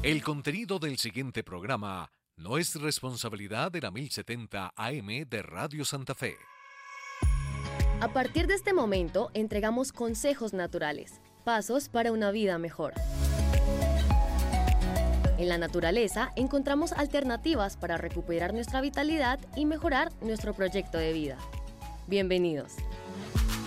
El contenido del siguiente programa no es responsabilidad de la 1070 AM de Radio Santa Fe. A partir de este momento, entregamos consejos naturales, pasos para una vida mejor. En la naturaleza encontramos alternativas para recuperar nuestra vitalidad y mejorar nuestro proyecto de vida. Bienvenidos.